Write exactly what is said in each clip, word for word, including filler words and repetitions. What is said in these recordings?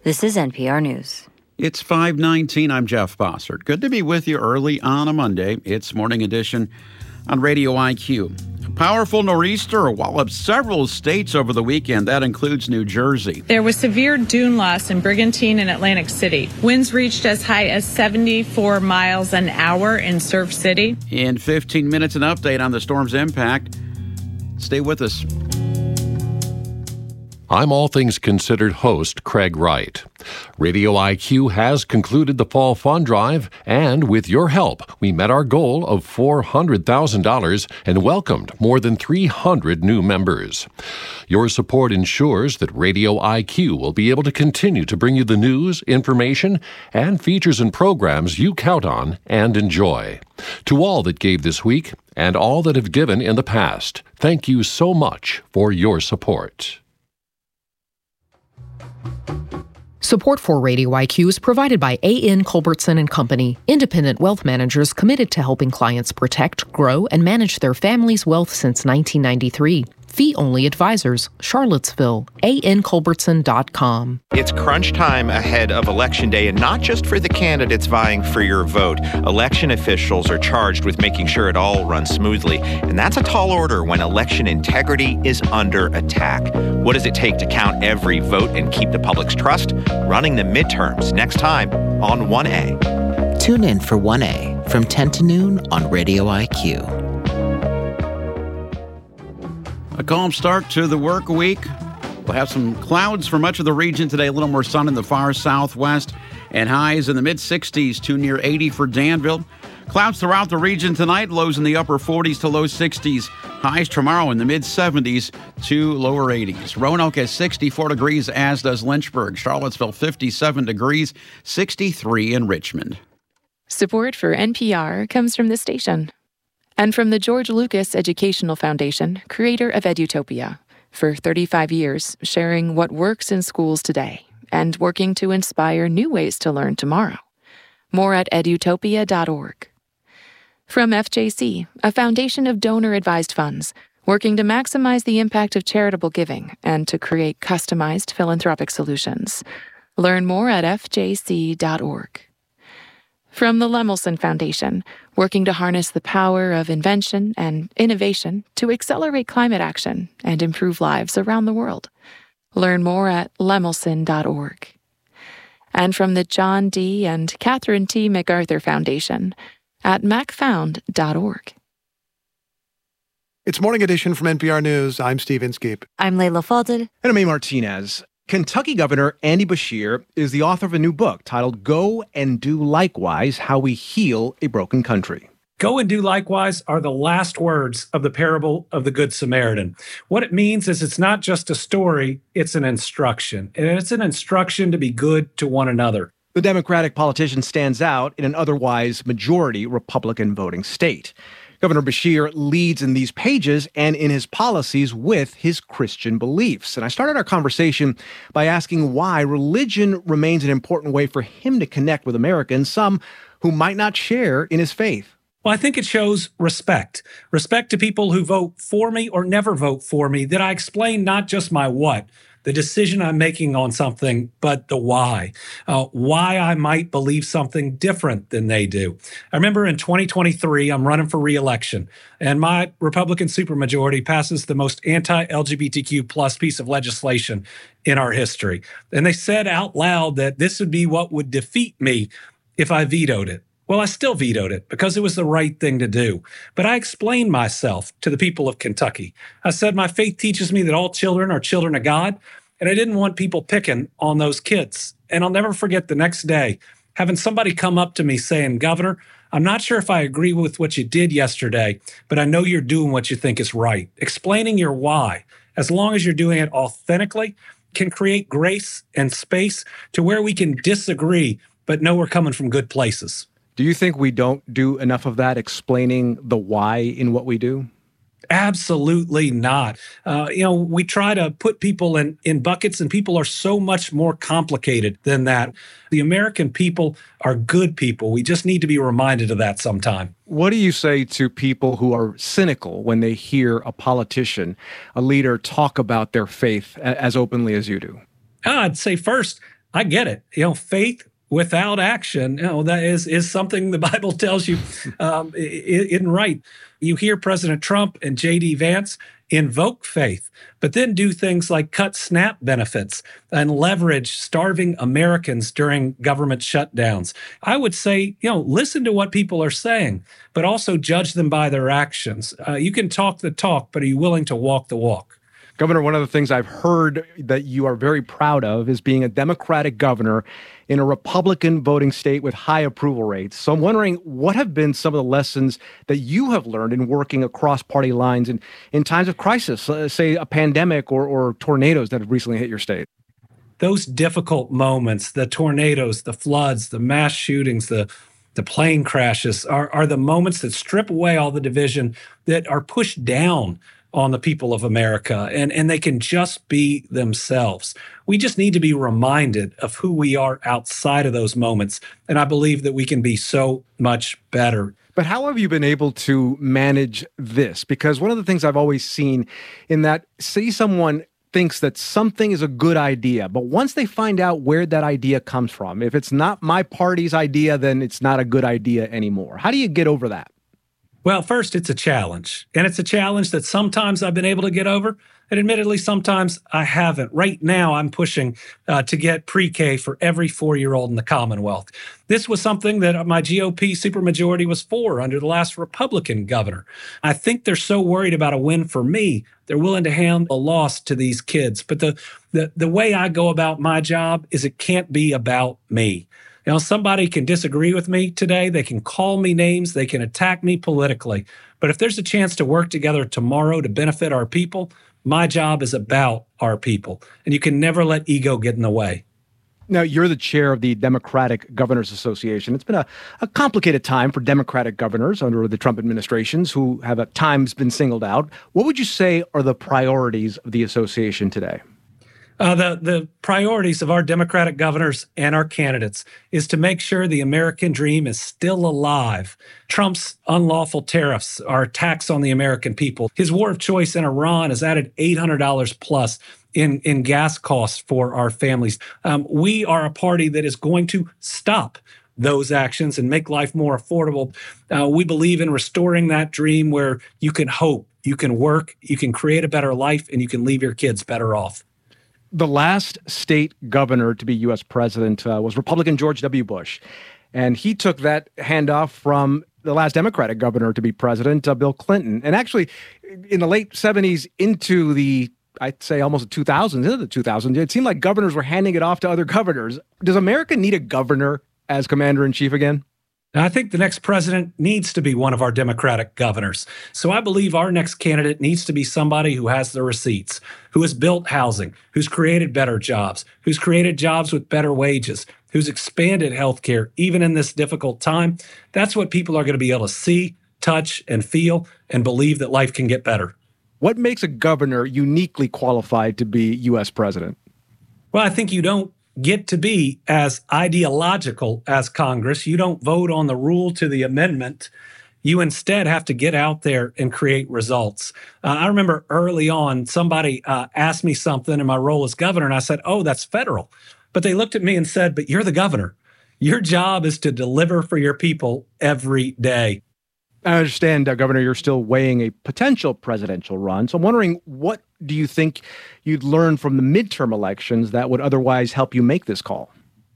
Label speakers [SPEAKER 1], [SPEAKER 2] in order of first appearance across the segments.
[SPEAKER 1] This is N P R News.
[SPEAKER 2] It's five nineteen. I'm Jeff Bossert. Good to be with you early on a Monday. It's Morning Edition on Radio I Q. A powerful nor'easter walloped several states over the weekend. That includes New Jersey.
[SPEAKER 3] There was severe dune loss in Brigantine and Atlantic City. Winds reached as high as seventy-four miles an hour in Surf City.
[SPEAKER 2] In fifteen minutes, an update on the storm's impact. Stay with us.
[SPEAKER 4] I'm All Things Considered host Craig Wright. Radio I Q has concluded the Fall Fund Drive, and with your help, we met our goal of four hundred thousand dollars and welcomed more than three hundred new members. Your support ensures that Radio I Q will be able to continue to bring you the news, information, and features and programs you count on and enjoy. To all that gave this week, and all that have given in the past, thank you so much for your support.
[SPEAKER 5] Support for Radio I Q is provided by A N. Culbertson and Company, independent wealth managers committed to helping clients protect, grow, and manage their family's wealth since nineteen ninety-three. Fee-only advisors, Charlottesville, A N Culbertson dot com.
[SPEAKER 6] It's crunch time ahead of Election Day, and not just for the candidates vying for your vote. Election officials are charged with making sure it all runs smoothly, and that's a tall order when election integrity is under attack. What does it take to count every vote and keep the public's trust? Running the midterms next time on one A.
[SPEAKER 7] Tune in for one A from ten to noon on Radio I Q.
[SPEAKER 2] A calm start to the work week. We'll have some clouds for much of the region today, a little more sun in the far southwest, and highs in the mid-sixties to near eighty for Danville. Clouds throughout the region tonight, lows in the upper forties to low sixties. Highs tomorrow in the mid-seventies to lower eighties. Roanoke has sixty-four degrees, as does Lynchburg. Charlottesville, fifty-seven degrees, sixty-three in Richmond.
[SPEAKER 8] Support for N P R comes from this station. And from the George Lucas Educational Foundation, creator of Edutopia. For thirty-five years, sharing what works in schools today and working to inspire new ways to learn tomorrow. More at edutopia dot org. From F J C, a foundation of donor-advised funds, working to maximize the impact of charitable giving and to create customized philanthropic solutions. Learn more at f j c dot org. From the Lemelson Foundation, working to harness the power of invention and innovation to accelerate climate action and improve lives around the world. Learn more at lemelson dot org. And from the John D. and Catherine T. MacArthur Foundation at mac found dot org.
[SPEAKER 9] It's Morning Edition from N P R News. I'm Steve Inskeep.
[SPEAKER 1] I'm Layla Fadel.
[SPEAKER 10] And I'm A. Martinez. Kentucky Governor Andy Beshear is the author of a new book titled Go and Do Likewise, How We Heal a Broken Country.
[SPEAKER 11] Go and do likewise are the last words of the parable of the Good Samaritan. What it means is it's not just a story, it's an instruction. And it's an instruction to be good to one another.
[SPEAKER 10] The Democratic politician stands out in an otherwise majority Republican voting state. Governor Beshear leads in these pages and in his policies with his Christian beliefs. And I started our conversation by asking why religion remains an important way for him to connect with Americans, some who might not share in his faith.
[SPEAKER 11] Well, I think it shows respect. Respect to people who vote for me or never vote for me, that I explain not just my what, the decision I'm making on something, but the why, uh, why I might believe something different than they do. I remember in twenty twenty-three, I'm running for re-election, and my Republican supermajority passes the most anti-L G B T Q plus piece of legislation in our history. And they said out loud that this would be what would defeat me if I vetoed it. Well, I still vetoed it because it was the right thing to do. But I explained myself to the people of Kentucky. I said my faith teaches me that all children are children of God, and I didn't want people picking on those kids. And I'll never forget the next day having somebody come up to me saying, Governor, I'm not sure if I agree with what you did yesterday, but I know you're doing what you think is right. Explaining your why, as long as you're doing it authentically, can create grace and space to where we can disagree, but know we're coming from good places.
[SPEAKER 10] Do you think we don't do enough of that, explaining the why in what we do?
[SPEAKER 11] Absolutely not. Uh, you know, we try to put people in, in buckets, and people are so much more complicated than that. The American people are good people. We just need to be reminded of that sometime.
[SPEAKER 10] What do you say to people who are cynical when they hear a politician, a leader, talk about their faith as openly as you do?
[SPEAKER 11] I'd say first, I get it. You know, faith without action, you know, that is is something the Bible tells you um, isn't right. You hear President Trump and J D Vance invoke faith, but then do things like cut SNAP benefits and leverage starving Americans during government shutdowns. I would say, you know, listen to what people are saying, but also judge them by their actions. Uh, you can talk the talk, but are you willing to walk the walk?
[SPEAKER 10] Governor, one of the things I've heard that you are very proud of is being a Democratic governor in a Republican voting state with high approval rates. So I'm wondering, what have been some of the lessons that you have learned in working across party lines in, in times of crisis, uh, say a pandemic or, or tornadoes that have recently hit your state?
[SPEAKER 11] Those difficult moments, the tornadoes, the floods, the mass shootings, the the plane crashes are, are the moments that strip away all the division, that are pushed down on the people of America, and, and they can just be themselves. We just need to be reminded of who we are outside of those moments. And I believe that we can be so much better.
[SPEAKER 10] But how have you been able to manage this? Because one of the things I've always seen in that, say someone thinks that something is a good idea, but once they find out where that idea comes from, if it's not my party's idea, then it's not a good idea anymore. How do you get over that?
[SPEAKER 11] Well, first, it's a challenge. And it's a challenge that sometimes I've been able to get over. And admittedly, sometimes I haven't. Right now, I'm pushing uh, to get pre-K for every four-year-old in the Commonwealth. This was something that my G O P supermajority was for under the last Republican governor. I think they're so worried about a win for me, they're willing to hand a loss to these kids. But the, the, the way I go about my job is it can't be about me. You know, somebody can disagree with me today. They can call me names. They can attack me politically. But if there's a chance to work together tomorrow to benefit our people, my job is about our people. And you can never let ego get in the way.
[SPEAKER 10] Now, you're the chair of the Democratic Governors Association. It's been a, a complicated time for Democratic governors under the Trump administrations who have at times been singled out. What would you say are the priorities of the association today?
[SPEAKER 11] Uh, the, the priorities of our Democratic governors and our candidates is to make sure the American dream is still alive. Trump's unlawful tariffs are a tax on the American people. His war of choice in Iran has added eight hundred dollars plus in, in gas costs for our families. Um, we are a party that is going to stop those actions and make life more affordable. Uh, we believe in restoring that dream where you can hope, you can work, you can create a better life, and you can leave your kids better off.
[SPEAKER 10] The last state governor to be U S president uh, was Republican George W. Bush. And he took that handoff from the last Democratic governor to be president, uh, Bill Clinton. And actually, in the late seventies into the, I'd say almost the two thousands, into the two thousands, it seemed like governors were handing it off to other governors. Does America need a governor as commander-in-chief again?
[SPEAKER 11] I think the next president needs to be one of our Democratic governors. So I believe our next candidate needs to be somebody who has the receipts, who has built housing, who's created better jobs, who's created jobs with better wages, who's expanded healthcare, even in this difficult time. That's what people are going to be able to see, touch, and feel, and believe that life can get better.
[SPEAKER 10] What makes a governor uniquely qualified to be U S president?
[SPEAKER 11] Well, I think you don't get to be as ideological as Congress. You don't vote on the rule to the amendment. You instead have to get out there and create results. Uh, I remember early on, somebody uh, asked me something in my role as governor, and I said, oh, that's federal. But they looked at me and said, but you're the governor. Your job is to deliver for your people every day.
[SPEAKER 10] I understand, uh, Governor, you're still weighing a potential presidential run. So I'm wondering, what do you think you'd learn from the midterm elections that would otherwise help you make this call?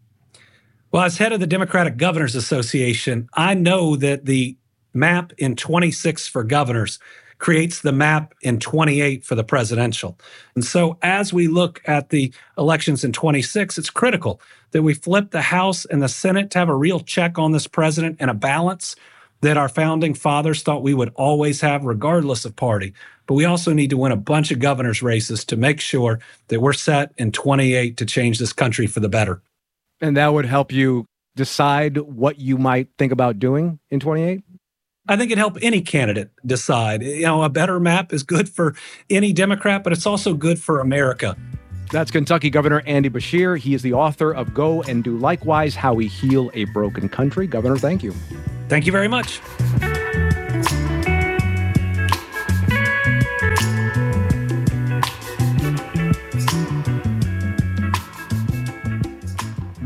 [SPEAKER 11] Well, as head of the Democratic Governors Association, I know that the map in twenty-six for governors creates the map in twenty-eight for the presidential. And so as we look at the elections in twenty-six, it's critical that we flip the House and the Senate to have a real check on this president and a balance that our founding fathers thought we would always have regardless of party. But we also need to win a bunch of governor's races to make sure that we're set in twenty-eight to change this country for the better.
[SPEAKER 10] And that would help you decide what you might think about doing in twenty-eight?
[SPEAKER 11] I think it'd help any candidate decide. You know, a better map is good for any Democrat, but it's also good for America.
[SPEAKER 10] That's Kentucky Governor Andy Beshear. He is the author of Go and Do Likewise, How We Heal a Broken Country. Governor, thank you.
[SPEAKER 11] Thank you very much.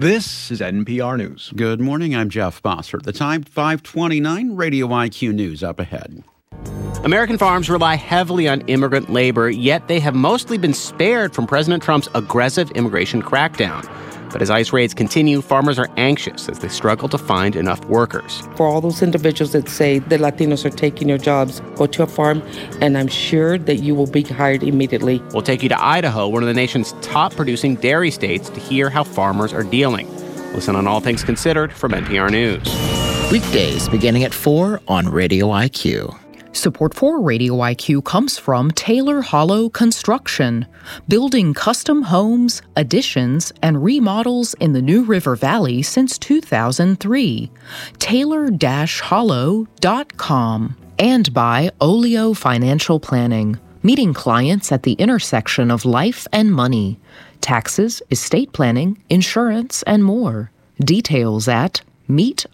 [SPEAKER 10] This is N P R News.
[SPEAKER 2] Good morning, I'm Jeff Bossert. The time, five twenty-nine, Radio I Q News up ahead.
[SPEAKER 12] American farms rely heavily on immigrant labor, yet they have mostly been spared from President Trump's aggressive immigration crackdown. But as ICE raids continue, farmers are anxious as they struggle to find enough workers.
[SPEAKER 13] For all those individuals that say the Latinos are taking your jobs, go to a farm, and I'm sure that you will be hired immediately.
[SPEAKER 12] We'll take you to Idaho, one of the nation's top producing dairy states, to hear how farmers are dealing. Listen on All Things Considered from N P R News.
[SPEAKER 7] Weekdays beginning at four on Radio I Q.
[SPEAKER 5] Support for Radio I Q comes from Taylor Hollow Construction, building custom homes, additions, and remodels in the New River Valley since two thousand three. Taylor Hollow dot com. And by Olio Financial Planning, meeting clients at the intersection of life and money. Taxes, estate planning, insurance, and more. Details at meet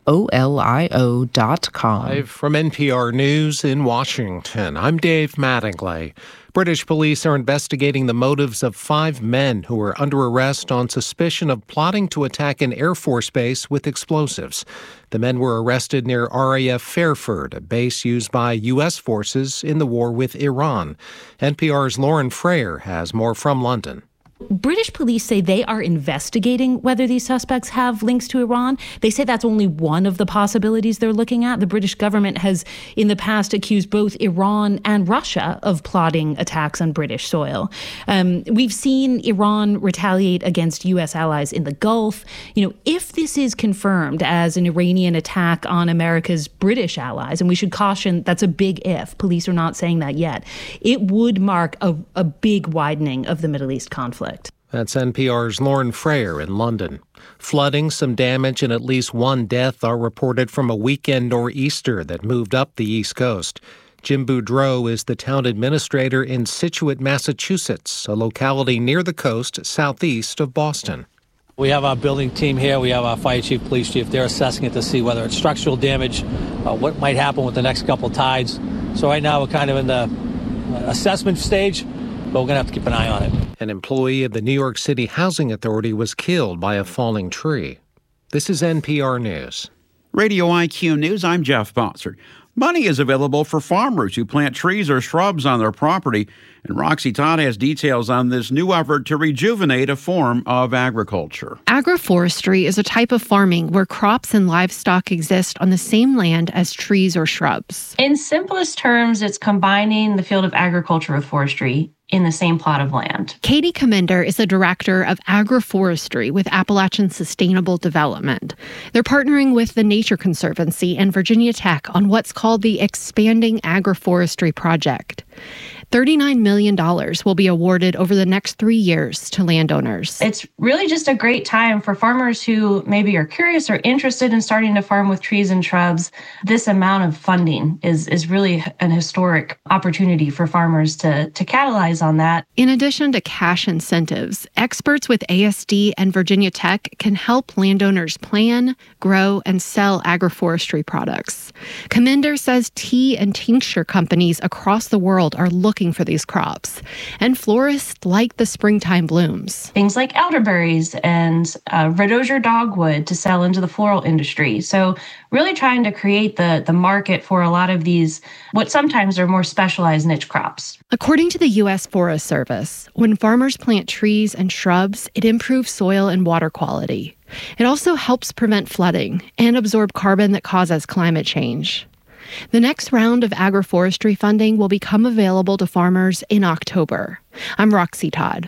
[SPEAKER 5] olio dot com.
[SPEAKER 14] Live from N P R News in Washington, I'm Dave Mattingly. British police are investigating the motives of five men who are under arrest on suspicion of plotting to attack an Air Force base with explosives. The men were arrested near R A F Fairford, a base used by U S forces in the war with Iran. N P R's Lauren Frayer has more from London.
[SPEAKER 15] British police say they are investigating whether these suspects have links to Iran. They say that's only one of the possibilities they're looking at. The British government has in the past accused both Iran and Russia of plotting attacks on British soil. Um, we've seen Iran retaliate against U S allies in the Gulf. You know, if this is confirmed as an Iranian attack on America's British allies, and we should caution that's a big if, police are not saying that yet, it would mark a, a big widening of the Middle East conflict.
[SPEAKER 14] That's N P R's Lauren Frayer in London. Flooding, some damage, and at least one death are reported from a weekend nor'easter that moved up the East Coast. Jim Boudreau is the town administrator in Scituate, Massachusetts, a locality near the coast southeast of Boston.
[SPEAKER 16] We have our building team here. We have our fire chief, police chief. They're assessing it to see whether it's structural damage, uh, what might happen with the next couple tides. So right now we're kind of in the assessment stage, but we're going to have to keep an eye on it.
[SPEAKER 14] An employee of the New York City Housing Authority was killed by a falling tree. This is N P R News.
[SPEAKER 2] Radio I Q News, I'm Jeff Bossert. Money is available for farmers who plant trees or shrubs on their property, and Roxy Todd has details on this new effort to rejuvenate a form of agriculture.
[SPEAKER 17] Agroforestry is a type of farming where crops and livestock exist on the same land as trees or shrubs.
[SPEAKER 18] In simplest terms, it's combining the field of agriculture with forestry in the same plot of land.
[SPEAKER 17] Katie Comender is the director of agroforestry with Appalachian Sustainable Development. They're partnering with the Nature Conservancy and Virginia Tech on what's called the Expanding Agroforestry Project. thirty-nine million dollars will be awarded over the next three years to landowners.
[SPEAKER 18] It's really just a great time for farmers who maybe are curious or interested in starting to farm with trees and shrubs. This amount of funding is, is really an historic opportunity for farmers to, to catalyze on that.
[SPEAKER 17] In addition to cash incentives, experts with A S D and Virginia Tech can help landowners plan, grow, and sell agroforestry products. Comender says tea and tincture companies across the world are looking for these crops, and florists like the springtime blooms.
[SPEAKER 18] Things like elderberries and uh, red osier dogwood to sell into the floral industry. So really trying to create the, the market for a lot of these, what sometimes are more specialized niche crops.
[SPEAKER 17] According to the U S Forest Service, when farmers plant trees and shrubs, it improves soil and water quality. It also helps prevent flooding and absorb carbon that causes climate change. The next round of agroforestry funding will become available to farmers in October. I'm Roxy Todd.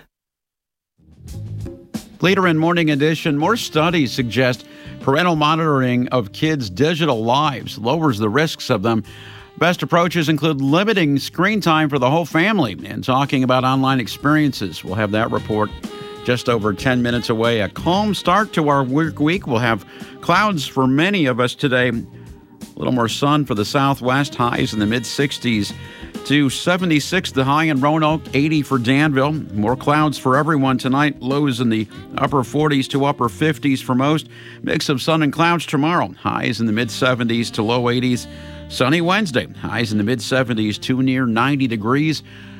[SPEAKER 2] Later in Morning Edition, more studies suggest parental monitoring of kids' digital lives lowers the risks of them. Best approaches include limiting screen time for the whole family and talking about online experiences. We'll have that report just over ten minutes away. A calm start to our work week. We'll have clouds for many of us today. A little more sun for the southwest, highs in the mid sixties to seventy-six, the high in Roanoke, eighty for Danville. More clouds for everyone tonight, lows in the upper forties to upper fifties for most. Mix of sun and clouds tomorrow, highs in the mid seventies to low eighties. Sunny Wednesday, highs in the mid seventies to near ninety degrees.